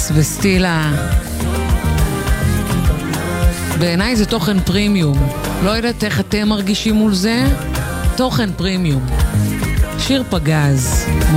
פגז וסטילה. בעיניי זה תוכן פרימיום. לא יודעת איך אתם מרגישים מול זה. תוכן פרימיום. שיר פגז.